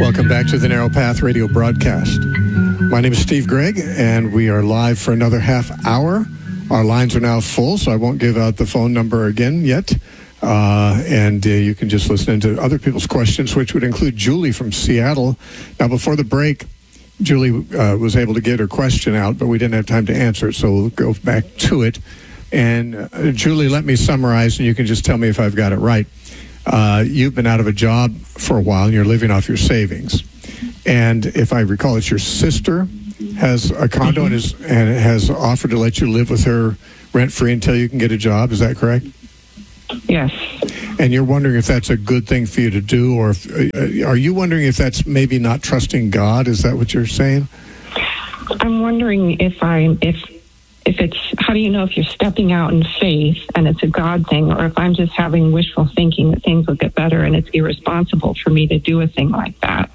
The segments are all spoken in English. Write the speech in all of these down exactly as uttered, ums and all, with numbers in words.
Welcome back to the Narrow Path Radio broadcast. My name is Steve Gregg, and we are live for another half hour. Our lines are now full, so I won't give out the phone number again yet. Uh, and uh, you can just listen to other people's questions, which would include Julie from Seattle. Now, before the break, Julie uh, was able to get her question out, but we didn't have time to answer it, so we'll go back to it. And uh, Julie, let me summarize, and you can just tell me if I've got it right. Uh, you've been out of a job for a while, and you're living off your savings. And if I recall, it's your sister has a condo and, is, and has offered to let you live with her rent-free until you can get a job. Is that correct? Yes. And you're wondering if that's a good thing for you to do, or if, uh, are you wondering if that's maybe not trusting God? Is that what you're saying? I'm wondering if I'm if if it's how do you know if you're stepping out in faith and it's a God thing, or if I'm just having wishful thinking that things will get better and it's irresponsible for me to do a thing like that.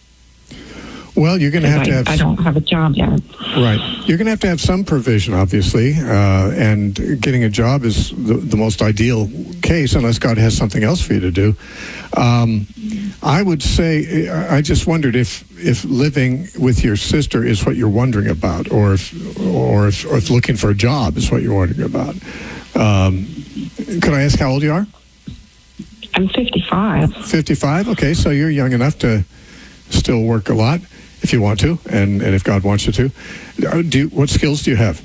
Well, you're going to have I, to have... I don't have a job yet. Right. You're going to have to have some provision, obviously, uh, and getting a job is the, the most ideal case, unless God has something else for you to do. Um, I would say, I just wondered if, if living with your sister is what you're wondering about, or if, or if, or if looking for a job is what you're wondering about. Um, could I ask how old you are? I'm fifty-five. fifty-five? Okay, so you're young enough to still work a lot. If you want to, and, and if God wants you to. Do you, what skills do you have?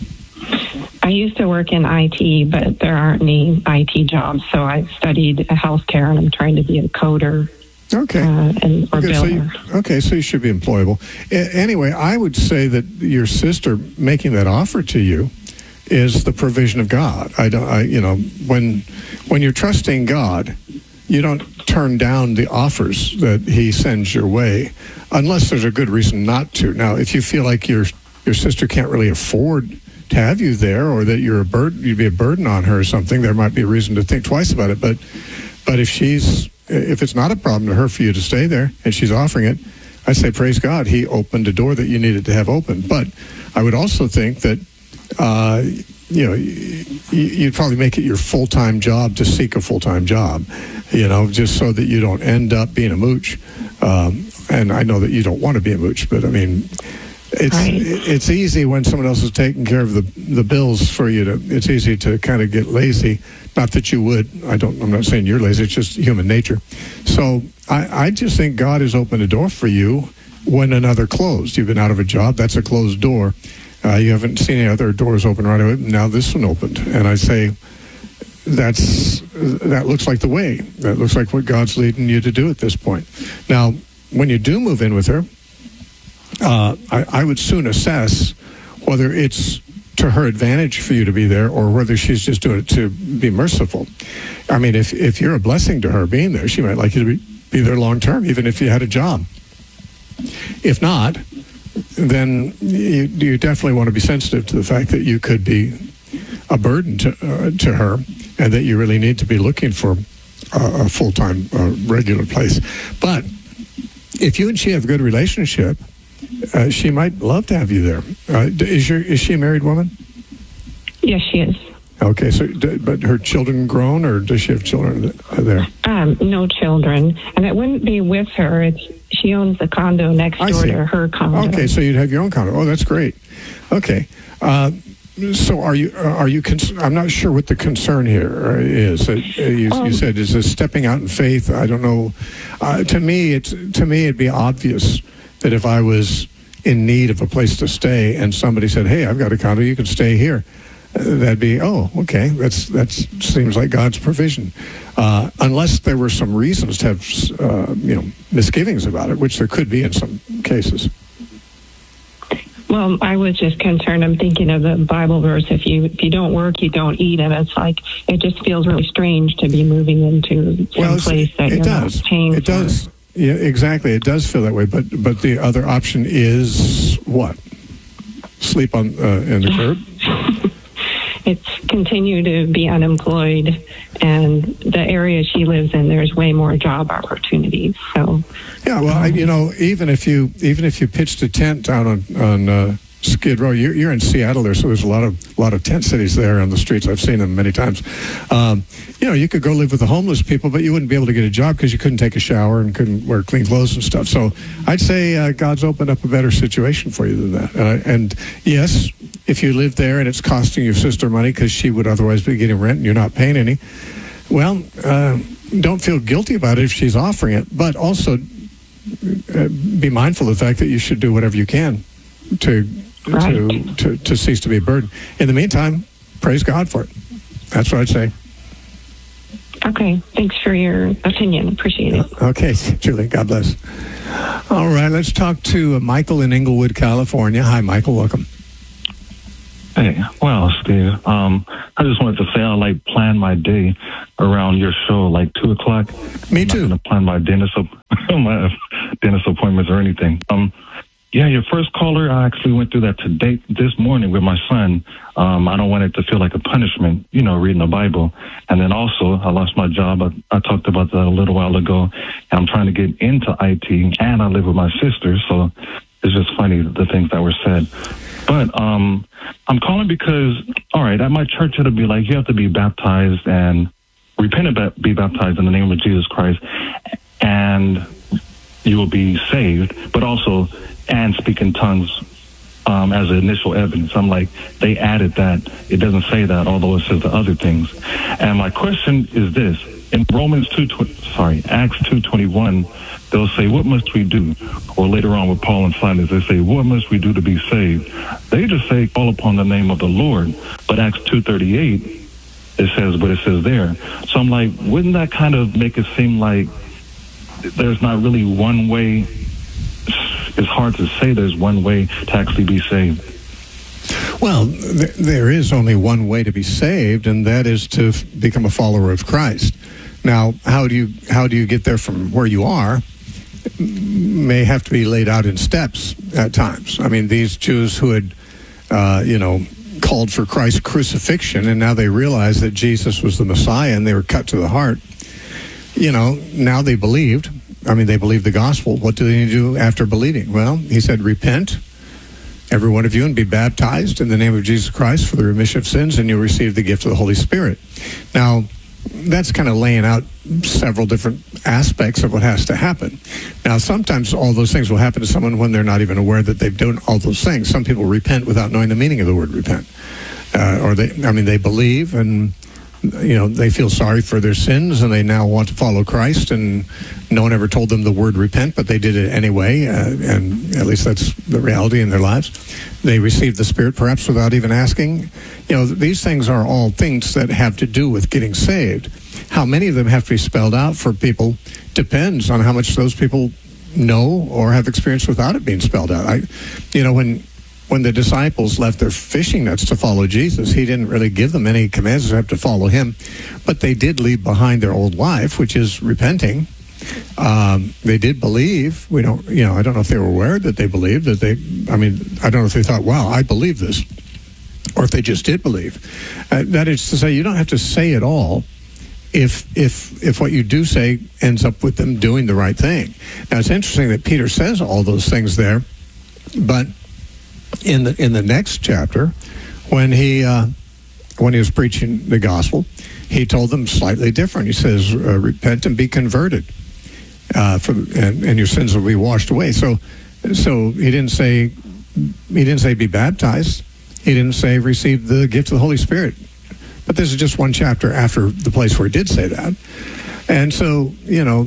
I used to work in I T, but there aren't any I T jobs, so I studied healthcare, and I'm trying to be a coder. Okay. Uh, and, or okay, so you, builder. okay, so you should be employable. A- anyway, I would say that your sister making that offer to you is the provision of God. I don't, I, you know, when when you're trusting God, you don't turn down the offers that he sends your way, unless there's a good reason not to. Now, if you feel like your your sister can't really afford to have you there, or that you're a burden, you'd be a burden on her or something, there might be a reason to think twice about it. But but if she's if it's not a problem to her for you to stay there and she's offering it, I say praise God. He opened a door that you needed to have open. But I would also think that uh, you know you'd probably make it your full-time job to seek a full-time job. You know, just so that you don't end up being a mooch. Um, and I know that you don't want to be a mooch, but I mean, it's right. it's easy when someone else is taking care of the the bills for you to. It's easy to kind of get lazy. Not that you would. I don't. I'm not saying you're lazy. It's just human nature. So I, I just think God has opened a door for you when another closed. You've been out of a job. That's a closed door. Uh, you haven't seen any other doors open right away. Now this one opened, and I say. That's that looks like the way. That looks like what God's leading you to do at this point. Now, when you do move in with her, uh, I, I would soon assess whether it's to her advantage for you to be there, or whether she's just doing it to be merciful. I mean, if if you're a blessing to her being there, she might like you to be, be there long term, even if you had a job. If not, then you, you definitely want to be sensitive to the fact that you could be a burden to uh, to her, and that you really need to be looking for uh, a full-time, uh, regular place. But if you and she have a good relationship, uh, she might love to have you there. Uh, is your is she a married woman? Yes, she is. Okay, so but her children grown, or does she have children there? Um, no children, and it wouldn't be with her. It's she owns the condo next I door see. to her condo. Okay, so you'd have your own condo. Oh, that's great. Okay. Uh, So are you, are you, cons- I'm not sure what the concern here is. Uh, you, um, you said, is this stepping out in faith? I don't know. Uh, to me, it's, to me, it'd be obvious that if I was in need of a place to stay and somebody said, hey, I've got a condo, you can stay here. Uh, that'd be, oh, okay. That's, that seems like God's provision. Uh, unless there were some reasons to have, uh, you know, misgivings about it, which there could be in some cases. Well, I was just concerned. I'm thinking of the Bible verse, if you if you don't work, you don't eat. And it's like, it just feels really strange to be moving into some well, place that it you're does. not paying It for. does. Yeah, exactly. It does feel that way. But but the other option is what? Sleep on uh, in the curb? It's continue to be unemployed, and the area she lives in, there's way more job opportunities. So yeah, well, I, you know, even if you even if you pitched a tent down on on uh, Skid Row. You're, you're in Seattle there, so there's a lot of lot of tent cities there on the streets. I've seen them many times. Um, you know, you could go live with the homeless people, but you wouldn't be able to get a job because you couldn't take a shower and couldn't wear clean clothes and stuff. So I'd say uh, God's opened up a better situation for you than that. Uh, and yes, if you live there and it's costing your sister money because she would otherwise be getting rent and you're not paying any, well, uh, don't feel guilty about it if she's offering it, but also uh, be mindful of the fact that you should do whatever you can to Right. to, to to cease to be a burden. In the meantime, praise God for it. That's what I'd say. Okay. Thanks for your opinion. Appreciate it. Okay, Julie, God bless. All right, let's talk to uh, Michael in Inglewood, California. Hi, Michael. Welcome. Hey, well, Steve, um, I just wanted to say I like plan my day around your show, like two o'clock. Me I'm too. not going to plan my dentist, my dentist appointments or anything. Um, yeah, your first caller, I actually went through that today, this morning with my son. Um, I don't want it to feel like a punishment, you know, reading the Bible. And then also, I lost my job. I, I talked about that a little while ago. And I'm trying to get into I T, and I live with my sister, so it's just funny the things that were said. But um, I'm calling because, all right, at my church, it'll be like you have to be baptized and repent and be baptized in the name of Jesus Christ, and you will be saved, but also, and speak in tongues um, as an initial evidence. I'm like, they added that. It doesn't say that, although it says the other things. And my question is this. In Romans two, sorry, Acts two twenty-one, they'll say, what must we do? Or later on with Paul and Silas, they say, what must we do to be saved? They just say, call upon the name of the Lord. But Acts two thirty-eight, it says what it says there. So I'm like, wouldn't that kind of make it seem like there's not really one way? It's hard to say there's one way to actually be saved. Well, th- there is only one way to be saved, and that is to f- become a follower of Christ. Now, how do you how do you get there from where you are? May have to be laid out in steps at times. I mean, these Jews who had, uh, you know, called for Christ's crucifixion, and now they realize that Jesus was the Messiah, and they were cut to the heart. You know, now they believed. I mean, they believed the gospel. What do they need to do after believing? Well, he said, repent, every one of you, and be baptized in the name of Jesus Christ for the remission of sins, and you'll receive the gift of the Holy Spirit. Now, that's kind of laying out several different aspects of what has to happen. Now, sometimes all those things will happen to someone when they're not even aware that they've done all those things. Some people repent without knowing the meaning of the word repent. Uh, or they, I mean, they believe and, you know, they feel sorry for their sins and they now want to follow Christ, and no one ever told them the word repent, but they did it anyway, uh, and at least that's the reality in their lives. They received the Spirit perhaps without even asking. You know, these things are all things that have to do with getting saved. How many of them have to be spelled out for people depends on how much those people know or have experienced without it being spelled out. I, you know, when when the disciples left their fishing nets to follow Jesus, he didn't really give them any commands except to follow him. But they did leave behind their old life, which is repenting. Um, they did believe. We don't, you know, I don't know if they were aware that they believed that they, I mean, I don't know if they thought, wow, I believe this, or if they just did believe. Uh, that is to say, you don't have to say it all if if if what you do say ends up with them doing the right thing. Now, it's interesting that Peter says all those things there, but in the in the next chapter, when he uh, when he was preaching the gospel, he told them slightly different. He says, uh, repent and be converted, uh, for, and, and your sins will be washed away. So, so he didn't say he didn't say be baptized. He didn't say receive the gift of the Holy Spirit. But this is just one chapter after the place where he did say that. And so, you know,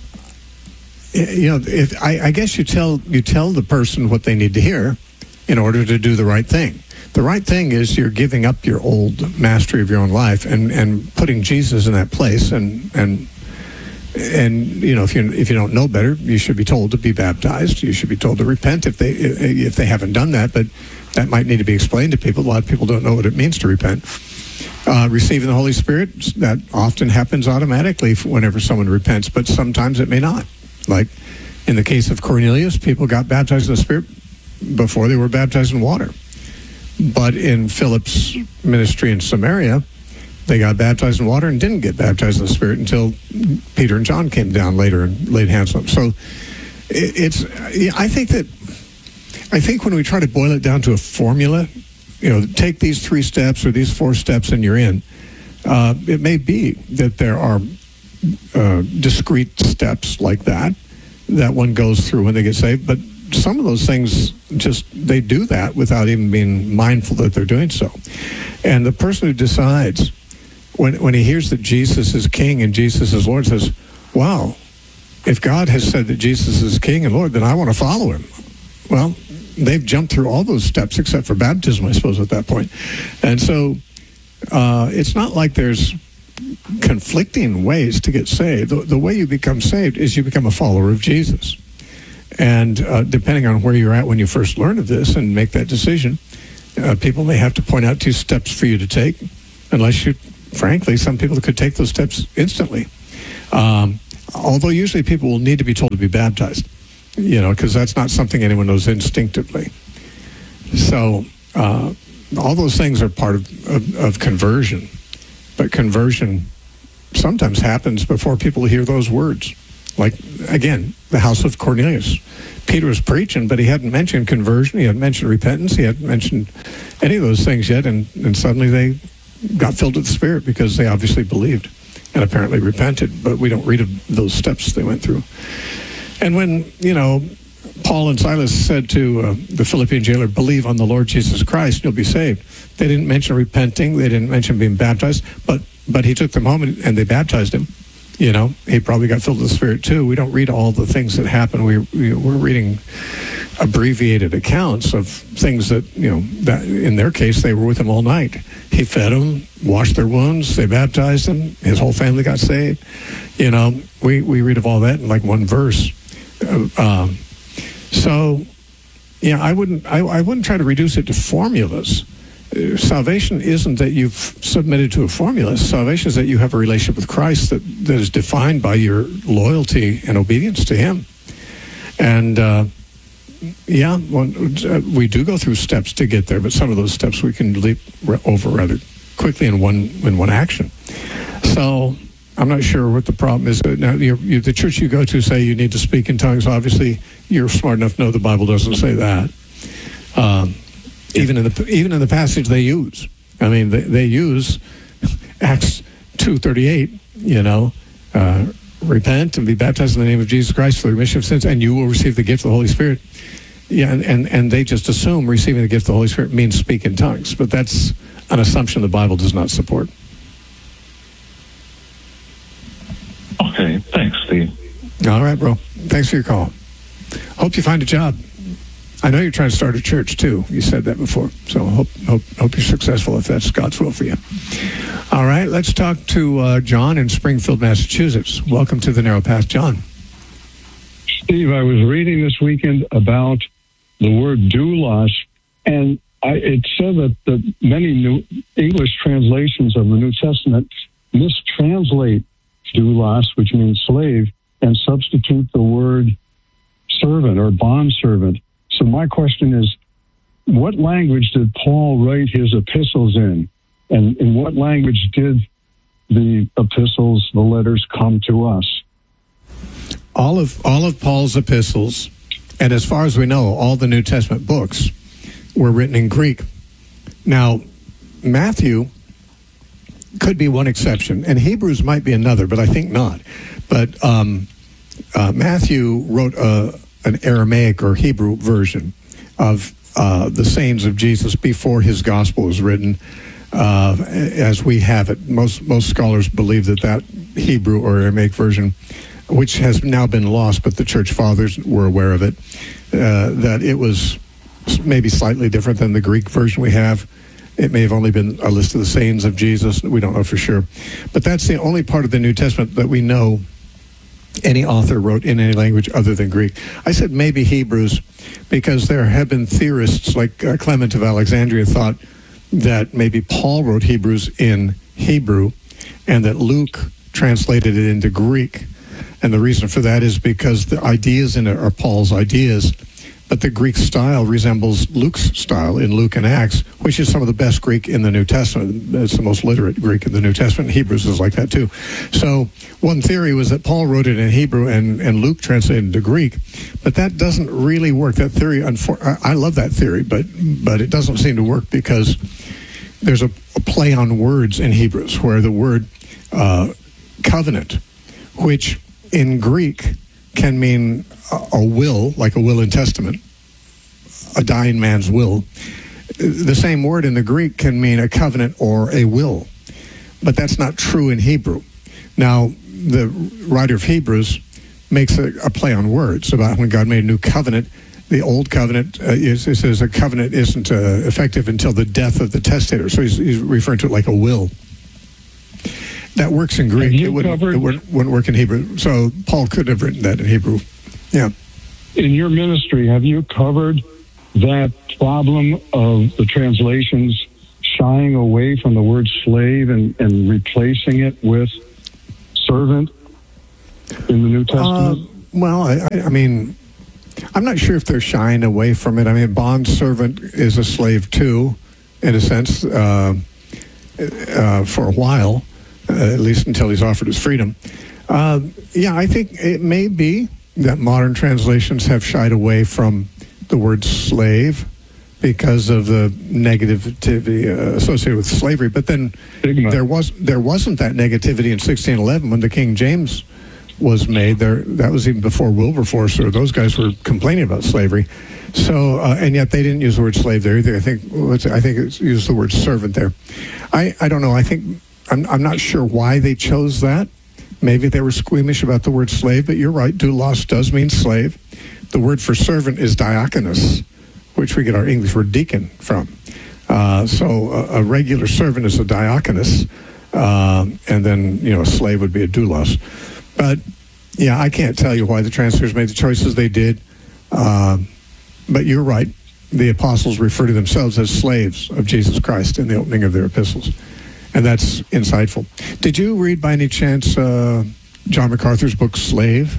you know, if I, I guess you tell you tell the person what they need to hear in order to do the right thing. The right thing is you're giving up your old mastery of your own life and, and putting Jesus in that place. And and and you know, if you if you don't know better, you should be told to be baptized. You should be told to repent if they if they haven't done that. But that might need to be explained to people. A lot of people don't know what it means to repent. Uh, receiving the Holy Spirit, that often happens automatically whenever someone repents, but sometimes it may not. Like in the case of Cornelius, people got baptized in the Spirit before they were baptized in water. But in Philip's ministry in Samaria, they got baptized in water and didn't get baptized in the Spirit until Peter and John came down later and laid hands on them. So it's, I think that, I think when we try to boil it down to a formula, you know, take these three steps or these four steps and you're in. Uh, it may be that there are uh, discrete steps like that that one goes through when they get saved, but some of those things just, they do that without even being mindful that they're doing so. And the person who decides, when when he hears that Jesus is King and Jesus is Lord, says, wow, if God has said that Jesus is King and Lord, then I want to follow him. Well, they've jumped through all those steps except for baptism, I suppose, at that point. And so uh, it's not like there's conflicting ways to get saved. The, the way you become saved is you become a follower of Jesus. And uh, depending on where you're at when you first learn of this and make that decision, uh, people may have to point out two steps for you to take, unless you, frankly, some people could take those steps instantly. Um, although usually people will need to be told to be baptized, you know, because that's not something anyone knows instinctively. So uh, all those things are part of, of, of conversion. But conversion sometimes happens before people hear those words. Like, again, the house of Cornelius. Peter was preaching, but he hadn't mentioned conversion. He hadn't mentioned repentance. He hadn't mentioned any of those things yet. And, and suddenly they got filled with the Spirit because they obviously believed and apparently repented. But we don't read of those steps they went through. And when, you know, Paul and Silas said to uh, the Philippian jailer, believe on the Lord Jesus Christ, and you'll be saved. They didn't mention repenting. They didn't mention being baptized. But, but he took them home and, and they baptized him. You know, he probably got filled with the Spirit too. We don't read all the things that happen. We, we we're reading abbreviated accounts of things that, you know, that in their case they were with him all night. He fed them, washed their wounds, they baptized him. His whole family got saved. You know, we we read of all that in like one verse. Uh, um, so, yeah, I wouldn't I, I wouldn't try to reduce it to formulas. Salvation isn't that you've submitted to a formula. Salvation is that you have a relationship with Christ that, that is defined by your loyalty and obedience to him. And, uh, yeah, well, we do go through steps to get there, but some of those steps we can leap over rather quickly in one in one action. So I'm not sure what the problem is. Now, you're, you, the church you go to say you need to speak in tongues. Obviously, you're smart enough to know the Bible doesn't say that. Um, Even in the even in the passage they use, I mean, they, they use Acts two thirty-eight. You know, uh, repent and be baptized in the name of Jesus Christ for the remission of sins, and you will receive the gift of the Holy Spirit. Yeah, and, and, and they just assume receiving the gift of the Holy Spirit means speak in tongues, but that's an assumption the Bible does not support. Okay, thanks, Steve. All right, bro. Thanks for your call. Hope you find a job. I know you're trying to start a church, too. You said that before. So hope hope, hope you're successful if that's God's will for you. All right, let's talk to uh, John in Springfield, Massachusetts. Welcome to The Narrow Path, John. Steve, I was reading this weekend about the word doulos, and I, it said that the many new English translations of the New Testament mistranslate doulos, which means slave, and substitute the word servant or bondservant. So my question is, what language did Paul write his epistles in? And in what language did the epistles, the letters, come to us? All of all of Paul's epistles, and as far as we know, all the New Testament books were written in Greek. Now, Matthew could be one exception, and Hebrews might be another, but I think not. But um, uh, Matthew wrote a an Aramaic or Hebrew version of uh, the sayings of Jesus before his gospel was written, uh, as we have it. Most most scholars believe that that Hebrew or Aramaic version, which has now been lost, but the church fathers were aware of it, uh, that it was maybe slightly different than the Greek version we have. It may have only been a list of the sayings of Jesus. We don't know for sure. But that's the only part of the New Testament that we know any author wrote in any language other than Greek. I said maybe Hebrews because there have been theorists like uh, Clement of Alexandria thought that maybe Paul wrote Hebrews in Hebrew and that Luke translated it into Greek. And the reason for that is because the ideas in it are Paul's ideas, but the Greek style resembles Luke's style in Luke and Acts, which is some of the best Greek in the New Testament. It's the most literate Greek in the New Testament. Hebrews is like that too. So one theory was that Paul wrote it in Hebrew and, and Luke translated into Greek, but that doesn't really work. That theory, I love that theory, but but it doesn't seem to work because there's a, a play on words in Hebrews where the word uh, covenant, which in Greek can mean a, a will, like a will and testament, a dying man's will. The same word in the Greek can mean a covenant or a will, but that's not true in Hebrew. Now, the writer of Hebrews makes a, a play on words about when God made a new covenant. The old covenant, uh, is, it says a covenant isn't uh, effective until the death of the testator. So he's, he's referring to it like a will. That works in Greek. It wouldn't, covered, it wouldn't, wouldn't work in Hebrew. So Paul could have written that in Hebrew. Yeah. In your ministry, have you covered that problem of the translations shying away from the word slave and, and replacing it with servant in the New Testament? Uh, well, I, I mean... I'm not sure if they're shying away from it. I mean, bond servant is a slave too, in a sense, uh, uh, for a while, uh, at least until he's offered his freedom. Uh, yeah, I think it may be that modern translations have shied away from the word slave because of the negativity uh, associated with slavery. But then Stigma. there was there wasn't that negativity in sixteen eleven when the King James was made. There, that was even before Wilberforce, or those guys were complaining about slavery. So, uh, and yet they didn't use the word slave there either. I think, I think it's used the word servant there. I, I don't know. I think I'm, I'm not sure why they chose that. Maybe they were squeamish about the word slave, but you're right. Doulos does mean slave. The word for servant is diakonos, which we get our English word deacon from. Uh, so a, a regular servant is a diakonos, uh, and then, you know, a slave would be a doulos. But, yeah, I can't tell you why the translators made the choices they did. Uh, but you're right. The apostles refer to themselves as slaves of Jesus Christ in the opening of their epistles. And that's insightful. Did you read, by any chance, uh, John MacArthur's book, Slave?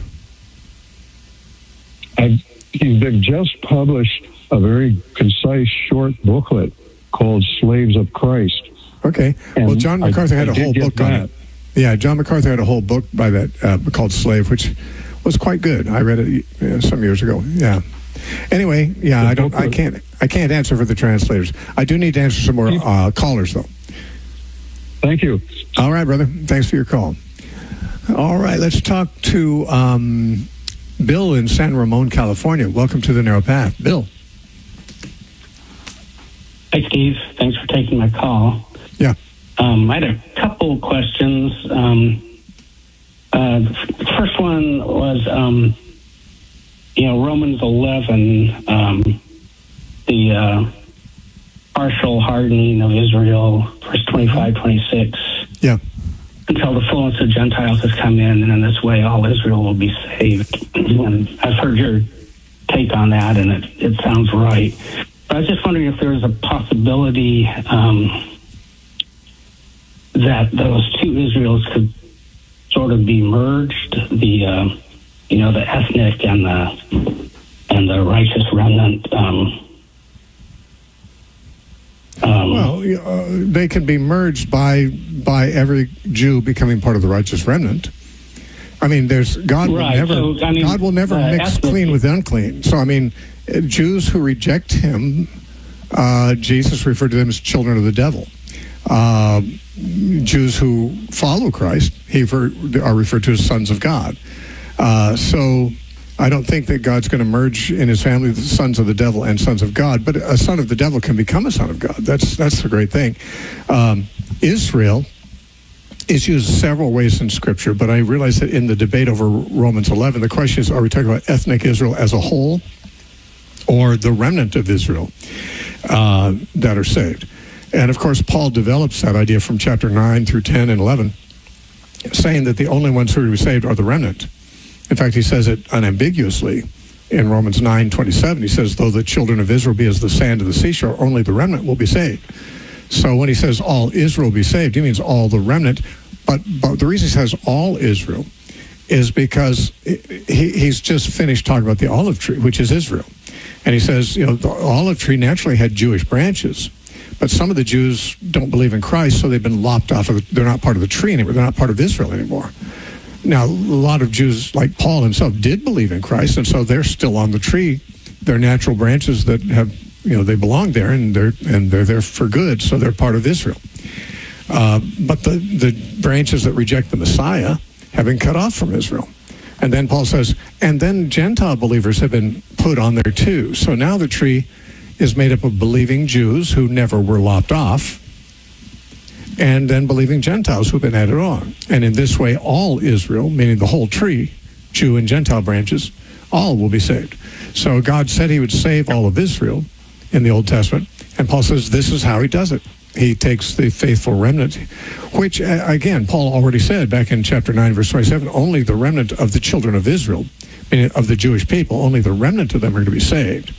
I've, they've just published a very concise, short booklet called Slaves of Christ. Okay. And well, John MacArthur I, had I a whole get book that. on it. Yeah, John MacArthur had a whole book by that uh, called Slave, which was quite good. I read it uh, some years ago. Yeah. Anyway, yeah, The I don't. I booklet. can't. I can't answer for the translators. I do need to answer some more uh, callers, though. Thank you. All right, brother. Thanks for your call. All right, let's talk to um, Bill in San Ramon, California. Welcome to the Narrow Path, Bill. Hi, Steve. Thanks for taking my call. Yeah. Um, I had a couple questions. Um, uh, the first one was, um, you know, Romans eleven, um, the uh, partial hardening of Israel, verse twenty-five, twenty-six. Yeah. Until the fullness of Gentiles has come in, and in this way all Israel will be saved. And I've heard your take on that, and it, it sounds right. But I was just wondering if there was a possibility um, that those two Israels could sort of be merged, the uh, you know the ethnic and the and the righteous remnant. Um, um, Well, uh, they can be merged by by every Jew becoming part of the righteous remnant. I mean, there's God Right, will never so, I mean, God will never uh, mix ethnic- clean with unclean. So I mean, uh, Jews who reject Him, uh, Jesus referred to them as children of the devil. Uh, Jews who follow Christ, he ver- are referred to as sons of God. Uh, so I don't think that God's going to merge in His family the sons of the devil and sons of God. But a son of the devil can become a son of God. That's that's the great thing. Um, Israel is used several ways in Scripture, but I realize that in the debate over Romans eleven, the question is, are we talking about ethnic Israel as a whole or the remnant of Israel uh, that are saved? And, of course, Paul develops that idea from chapter nine through ten and eleven, saying that the only ones who will be saved are the remnant. In fact, he says it unambiguously in Romans nine twenty-seven. He says, though the children of Israel be as the sand of the seashore, only the remnant will be saved. So when he says all Israel will be saved, he means all the remnant. But, but the reason he says all Israel is because he, he's just finished talking about the olive tree, which is Israel. And he says, you know, the olive tree naturally had Jewish branches, but some of the Jews don't believe in Christ, so they've been lopped off of the, they're not part of the tree anymore. They're not part of Israel anymore. Now, a lot of Jews, like Paul himself, did believe in Christ, and so they're still on the tree. They're natural branches that have, you know, they belong there, and they're and they're there for good, so they're part of Israel. Uh, but the, the branches that reject the Messiah have been cut off from Israel. And then Paul says, and then Gentile believers have been put on there too. So now the tree is made up of believing Jews who never were lopped off, and then believing Gentiles who've been added on. And in this way, all Israel, meaning the whole tree, Jew and Gentile branches, all will be saved. So God said he would save all of Israel in the Old Testament, and Paul says this is how he does it. He takes the faithful remnant, which, again, Paul already said back in chapter nine, verse twenty-seven, only the remnant of the children of Israel, meaning of the Jewish people, only the remnant of them are going to be saved.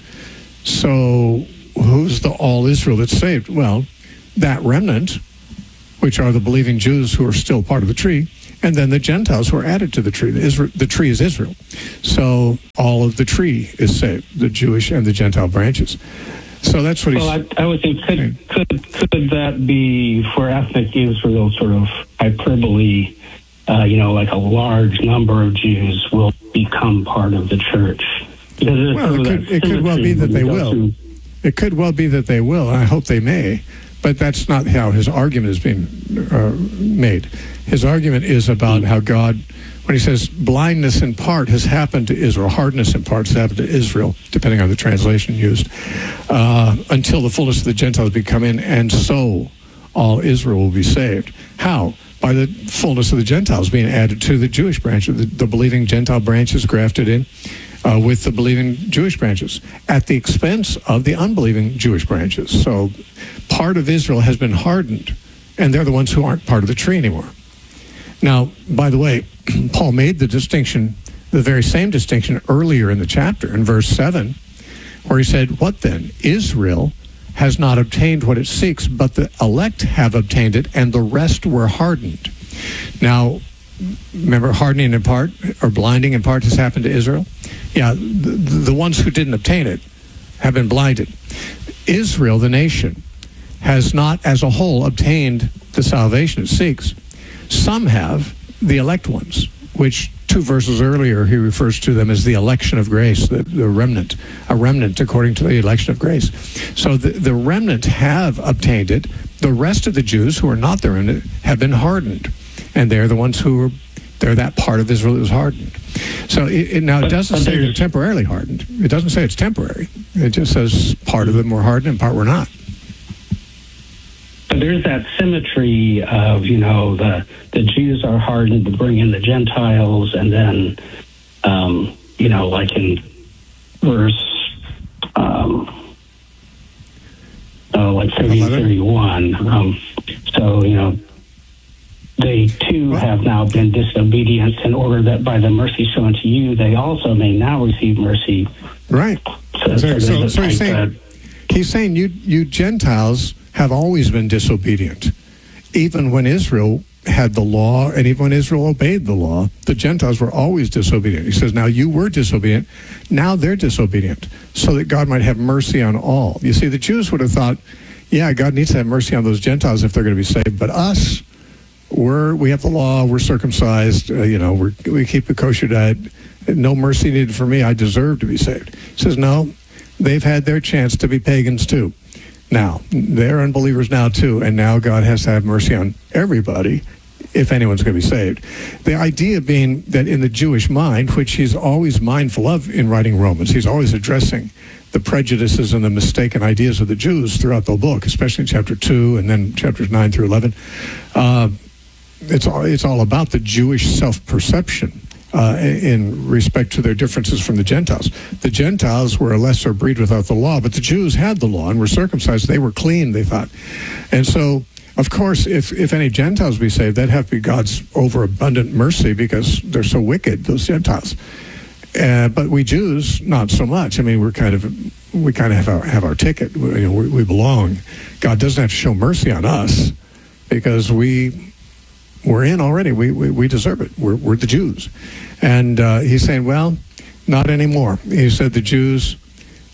So who's the all Israel that's saved? Well, that remnant, which are the believing Jews who are still part of the tree, and then the Gentiles who are added to the tree. The, Israel, the tree is Israel. So all of the tree is saved, the Jewish and the Gentile branches. So that's what he's... Well, I, I would think, could, could, could that be for ethnic Israel sort of hyperbole, uh, you know, like a large number of Jews will become part of the church? Because well, it could, it could well be that they will. Through. It could well be that they will. I hope they may. But that's not how his argument is being uh, made. His argument is about how God, when he says blindness in part has happened to Israel, hardness in part has happened to Israel, depending on the translation used, uh, until the fullness of the Gentiles be come in, and so all Israel will be saved. How? By the fullness of the Gentiles being added to the Jewish branch, the, the believing Gentile branches grafted in uh, with the believing Jewish branches, at the expense of the unbelieving Jewish branches. So part of Israel has been hardened, and they're the ones who aren't part of the tree anymore. Now, by the way, Paul made the distinction, the very same distinction earlier in the chapter, in verse seven, where he said, what then? Israel has not obtained what it seeks, but the elect have obtained it, and the rest were hardened. Now, remember, hardening in part, or blinding in part has happened to Israel? Yeah, the, the ones who didn't obtain it have been blinded. Israel, the nation, has not as a whole obtained the salvation it seeks. Some have, the elect ones, which two verses earlier he refers to them as the election of grace, the, the remnant, a remnant according to the election of grace. So the, the remnant have obtained it. The rest of the Jews who are not the remnant have been hardened, and they're the ones who are, they're that part of Israel that is hardened. So it, it, now it doesn't say they're temporarily hardened. It doesn't say it's temporary. It just says part of them were hardened and part were not. But there's that symmetry of, you know, the the Jews are hardened to bring in the Gentiles, and then, um, you know, like in verse, um, oh, like thirty, thirty-one. Um, so, you know, they too have now been disobedient, in order that by the mercy shown to you, they also may now receive mercy. Right. So, so, so, so he's saying, that, he's saying you, you Gentiles have always been disobedient. Even when Israel had the law, and even when Israel obeyed the law, the Gentiles were always disobedient. He says, now you were disobedient, now they're disobedient, so that God might have mercy on all. You see, the Jews would have thought, yeah, God needs to have mercy on those Gentiles if they're going to be saved, but us, we're, we have the law, we're circumcised, uh, you know, we're, we keep the kosher diet, no mercy needed for me, I deserve to be saved. He says, no, they've had their chance to be pagans too. Now, they're unbelievers now too, and now God has to have mercy on everybody if anyone's going to be saved. The idea being that in the Jewish mind, which he's always mindful of in writing Romans, he's always addressing the prejudices and the mistaken ideas of the Jews throughout the book, especially in chapter two and then chapters nine through eleven. Uh, it's all, it's all about the Jewish self-perception Uh, in respect to their differences from the Gentiles. The Gentiles were a lesser breed without the law, but the Jews had the law and were circumcised. They were clean, they thought. And so, of course, if, if any Gentiles be saved, that'd have to be God's overabundant mercy, because they're so wicked, those Gentiles. Uh, but we Jews, not so much. I mean, we're kind of, we kind of have our, have our ticket. We, you know, we, we belong. God doesn't have to show mercy on us, because we... We're in already. We, we we deserve it. We're we're the Jews. And uh, he's saying, well, not anymore. He said the Jews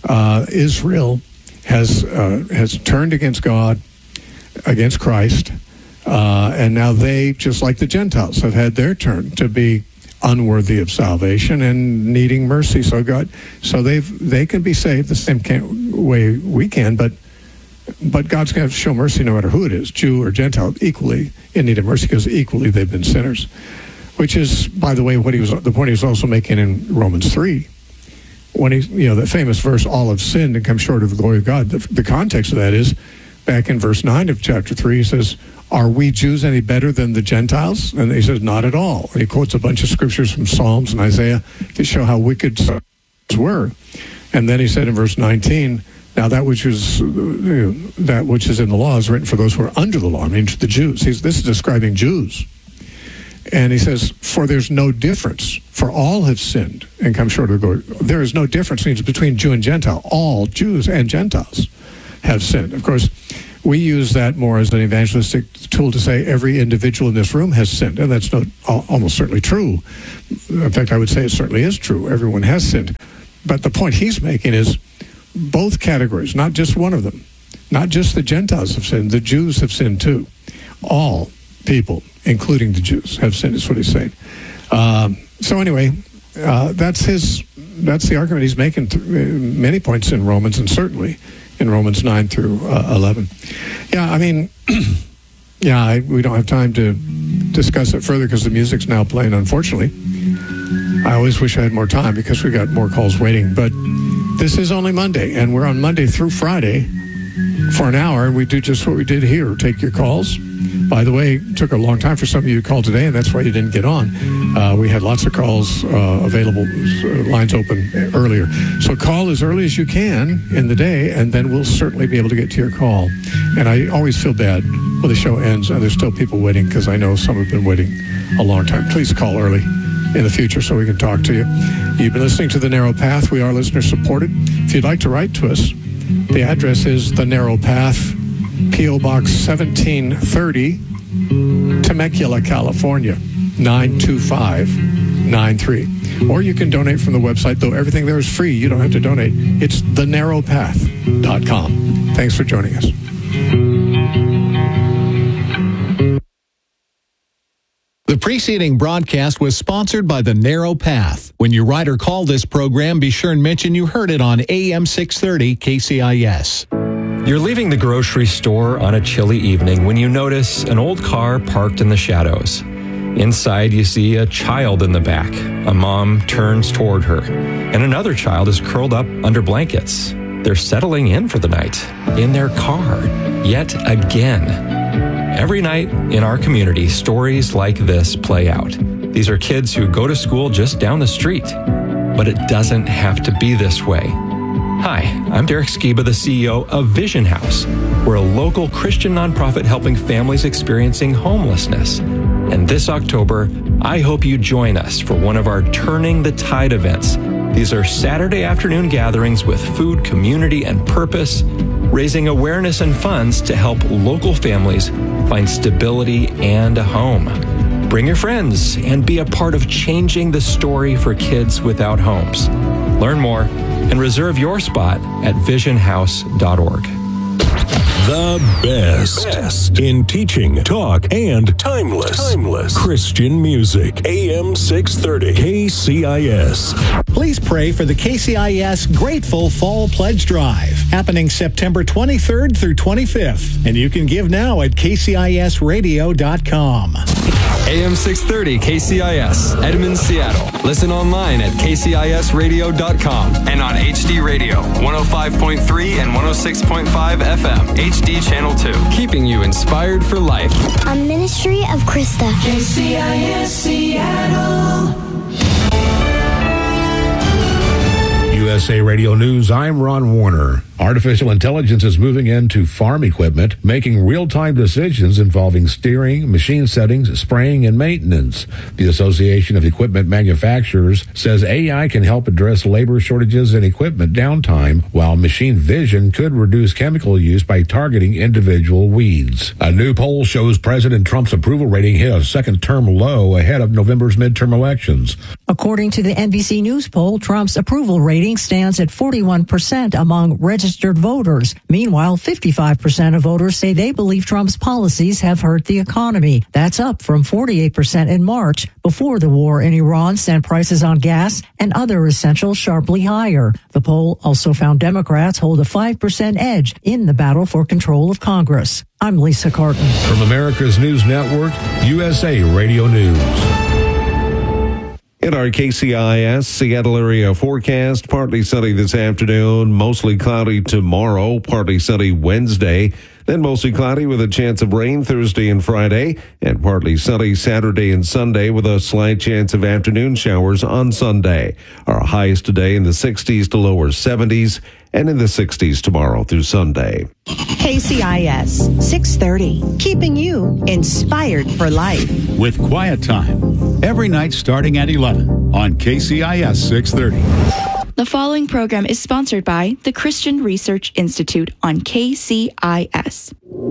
uh, Israel has uh, has turned against God, against Christ, uh, and now they, just like the Gentiles, have had their turn to be unworthy of salvation and needing mercy. So God, so they've they can be saved the same can, way we can, but but God's going to show mercy no matter who it is, Jew or Gentile, equally in need of mercy, because equally they've been sinners. Which is, by the way, what he was the point he was also making in Romans three, when he, you know, the famous verse, "All have sinned and come short of the glory of God." The, the context of that is back in verse nine of chapter three. He says, "Are we Jews any better than the Gentiles?" And he says, "Not at all." And he quotes a bunch of scriptures from Psalms and Isaiah to show how wicked some were. And then he said in verse nineteen, "Now that which is you know, that which is in the law is written for those who are under the law," I mean to the Jews. He's, this is describing Jews. And he says, "For there's no difference, for all have sinned and come short of the glory." There is no difference means between Jew and Gentile. All Jews and Gentiles have sinned. Of course, we use that more as an evangelistic tool to say every individual in this room has sinned, and that's not almost certainly true. In fact, I would say it certainly is true. Everyone has sinned. But the point he's making is both categories, not just one of them. Not just the Gentiles have sinned, the Jews have sinned too. All people, including the Jews, have sinned, is what he's saying. Um, so anyway, uh, that's his. That's the argument he's making th- many points in Romans, and certainly in Romans nine through uh, eleven. Yeah, I mean, yeah, I, we don't have time to discuss it further because the music's now playing, unfortunately. I always wish I had more time because we got more calls waiting. But this is only Monday, and we're on Monday through Friday for an hour, and we do just what we did here, take your calls. By the way, it took a long time for some of you to call today, and that's why you didn't get on. Uh, we had lots of calls uh, available, uh, lines open earlier. So call as early as you can in the day, and then we'll certainly be able to get to your call. And I always feel bad when the show ends and there's still people waiting, because I know some have been waiting a long time. Please call early in the future so we can talk to you. You've been listening to The Narrow Path. We are listener supported. If you'd like to write to us, the address is The Narrow Path, P O Box seventeen thirty, Temecula, California, nine two five nine three. Or you can donate from the website, though everything there is free. You don't have to donate. It's the narrow path dot com. Thanks for joining us. The preceding broadcast was sponsored by The Narrow Path. When you write or call this program, be sure and mention you heard it on A M six thirty K C I S. You're leaving the grocery store on a chilly evening when you notice an old car parked in the shadows. Inside, you see a child in the back. A mom turns toward her, and another child is curled up under blankets. They're settling in for the night in their car, yet again. Every night in our community, stories like this play out. These are kids who go to school just down the street, but it doesn't have to be this way. Hi, I'm Derek Skiba, the C E O of Vision House. We're a local Christian nonprofit helping families experiencing homelessness. And this October, I hope you join us for one of our Turning the Tide events. These are Saturday afternoon gatherings with food, community, and purpose, raising awareness and funds to help local families find stability and a home. Bring your friends and be a part of changing the story for kids without homes. Learn more and reserve your spot at vision house dot org. The best, best in teaching, talk, and timeless, timeless Christian music. A M six thirty K C I S. Please pray for the K C I S Grateful Fall Pledge Drive, happening September twenty-third through twenty-fifth. And you can give now at K C I S radio dot com. A M six thirty K C I S, Edmond, Seattle. Listen online at K C I S radio dot com and on H D Radio, one oh five point three and one oh six point five F M, H D Channel two. Keeping you inspired for life. A ministry of Krista. K C I S Seattle. U S A Radio News, I'm Ron Warner. Artificial intelligence is moving into farm equipment, making real-time decisions involving steering, machine settings, spraying, and maintenance. The Association of Equipment Manufacturers says A I can help address labor shortages and equipment downtime, while machine vision could reduce chemical use by targeting individual weeds. A new poll shows President Trump's approval rating hit a second-term low ahead of November's midterm elections. According to the N B C News poll, Trump's approval rating stands at forty-one percent among registered voters. Meanwhile, fifty-five percent of voters say they believe Trump's policies have hurt the economy. That's up from forty-eight percent in March, before the war in Iran sent prices on gas and other essentials sharply higher. The poll also found Democrats hold a five percent edge in the battle for control of Congress. I'm Lisa Carton. From America's News Network, U S A Radio News. In our K C I S Seattle area forecast, partly sunny this afternoon, mostly cloudy tomorrow, partly sunny Wednesday, then mostly cloudy with a chance of rain Thursday and Friday, and partly sunny Saturday and Sunday with a slight chance of afternoon showers on Sunday. Our highs today in the sixties to lower seventies, and in the sixties tomorrow through Sunday. K C I S six thirty, keeping you inspired for life. With Quiet Time, every night starting at eleven on K C I S six thirty. The following program is sponsored by the Christian Research Institute on K C I S.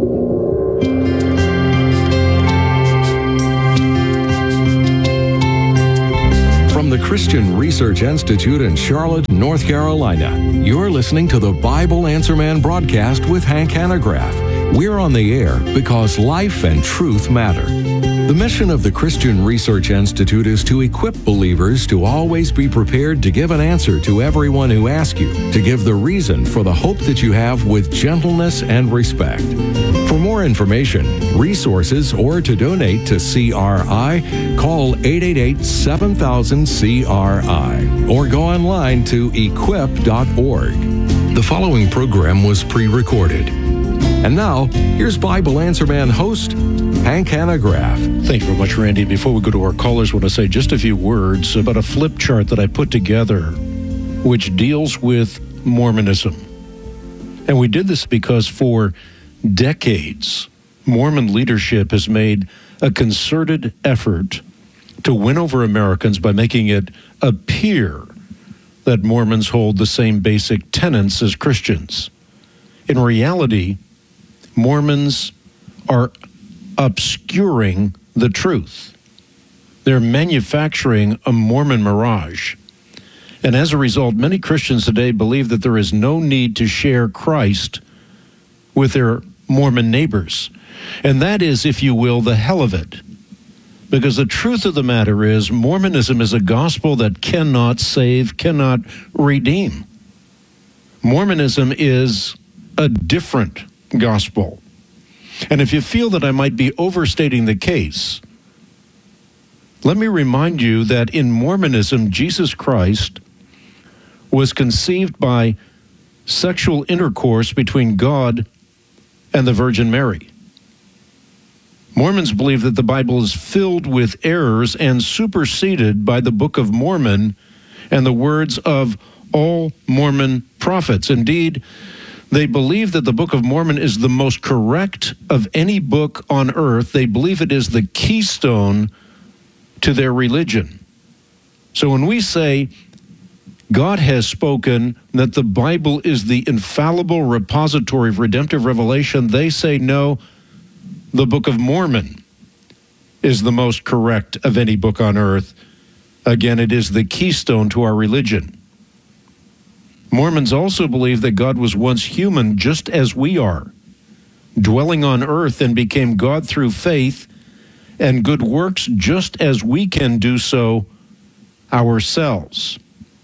From the Christian Research Institute in Charlotte, North Carolina, you're listening to the Bible Answer Man broadcast with Hank Hanegraaff. We're on the air because life and truth matter. The mission of the Christian Research Institute is to equip believers to always be prepared to give an answer to everyone who asks you, to give the reason for the hope that you have with gentleness and respect. For more information, resources, or to donate to C R I, call eight eight eight, seven thousand, C R I or go online to equip dot org. The following program was pre-recorded. And now, here's Bible Answer Man host, Hank Hanegraaff. Thank you very much, Randy. Before we go to our callers, I want to say just a few words about a flip chart that I put together which deals with Mormonism. And we did this because for decades, Mormon leadership has made a concerted effort to win over Americans by making it appear that Mormons hold the same basic tenets as Christians. In reality, Mormons are obscuring the truth. They're manufacturing a Mormon mirage. And as a result, many Christians today believe that there is no need to share Christ with their Mormon neighbors. And that is, if you will, the hell of it. Because the truth of the matter is, Mormonism is a gospel that cannot save, cannot redeem. Mormonism is a different gospel. And if you feel that I might be overstating the case, let me remind you that in Mormonism, Jesus Christ was conceived by sexual intercourse between God and the Virgin Mary. Mormons believe that the Bible is filled with errors and superseded by the Book of Mormon and the words of all Mormon prophets. Indeed, they believe that the Book of Mormon is the most correct of any book on earth. They believe it is the keystone to their religion. So when we say God has spoken, that the Bible is the infallible repository of redemptive revelation, they say no, the Book of Mormon is the most correct of any book on earth. Again, it is the keystone to our religion. Mormons also believe that God was once human just as we are, dwelling on earth, and became God through faith and good works just as we can do so ourselves.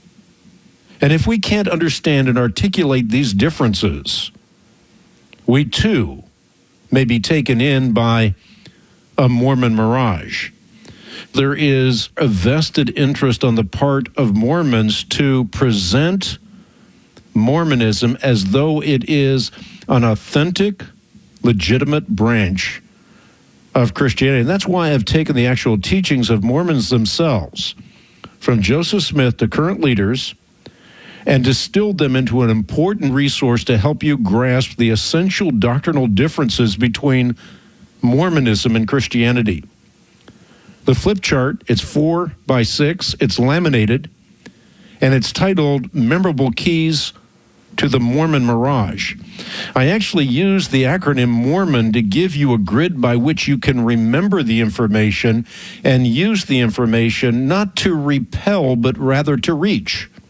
And if we can't understand and articulate these differences, we too may be taken in by a Mormon mirage. There is a vested interest on the part of Mormons to present Mormonism as though it is an authentic, legitimate branch of Christianity. And that's why I've taken the actual teachings of Mormons themselves, from Joseph Smith to current leaders, and distilled them into an important resource to help you grasp the essential doctrinal differences between Mormonism and Christianity. The flip chart, it's four by six, it's laminated, and it's titled Memorable Keys to the Mormon Mirage. I actually use the acronym Mormon to give you a grid by which you can remember the information and use the information not to repel, but rather to reach.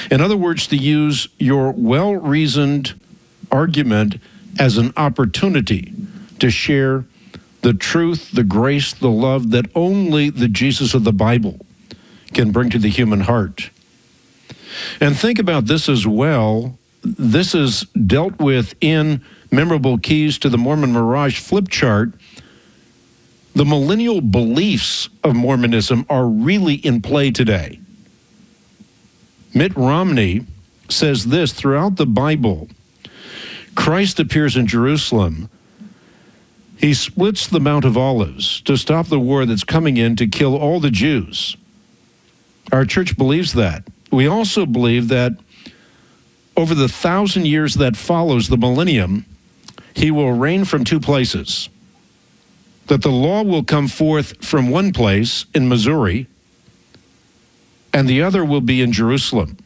In other words, to use your well-reasoned argument as an opportunity to share the truth, the grace, the love that only the Jesus of the Bible can bring to the human heart. And think about this as well. This is dealt with in Memorable Keys to the Mormon Mirage flip chart. The millennial beliefs of Mormonism are really in play today. Mitt Romney says this: throughout the Bible, Christ appears in Jerusalem. He splits the Mount of Olives to stop the war that's coming in to kill all the Jews. Our church believes that. We also believe that over the thousand years that follows the millennium, he will reign from two places. That the law will come forth from one place in Missouri, and the other will be in Jerusalem.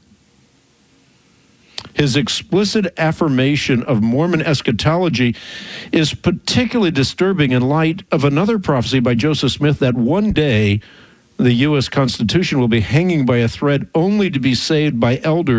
His explicit affirmation of Mormon eschatology is particularly disturbing in light of another prophecy by Joseph Smith that one day the U S Constitution will be hanging by a thread only to be saved by elders